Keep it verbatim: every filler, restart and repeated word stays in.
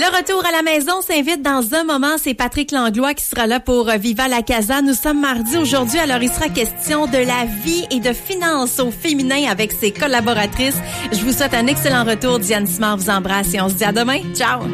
Le retour à la maison s'invite dans un moment. C'est Patrick Langlois qui sera là pour Viva la Casa. Nous sommes mardi aujourd'hui, alors il sera question de la vie et de finances au féminin avec ses collaboratrices. Je vous souhaite un excellent retour. Diane Simard vous embrasse et on se dit à demain. Ciao!